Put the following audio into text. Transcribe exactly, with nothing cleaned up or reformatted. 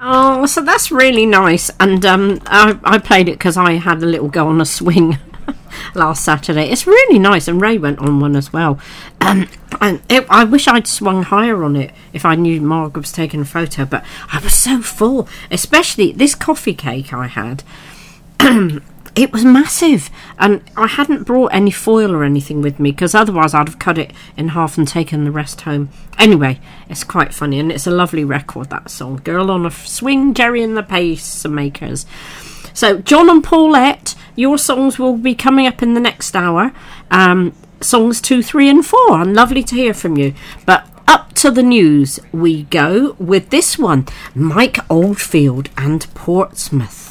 Oh, so that's really nice. And um, I, I played it because I had a little go on a swing last Saturday. It's really nice, and Ray went on one as well. Um, and it, I wish I'd swung higher on it if I knew Margaret was taking a photo, but I was so full, especially this coffee cake I had. It was massive, and I hadn't brought any foil or anything with me, because otherwise I'd have cut it in half and taken the rest home. Anyway, it's quite funny, and it's a lovely record, that song. Girl on a Swing, Jerry and the Pacemakers. So, John and Paulette, your songs will be coming up in the next hour. Um, songs two, three and four, and lovely to hear from you. But up to the news we go with this one, Mike Oldfield and Portsmouth.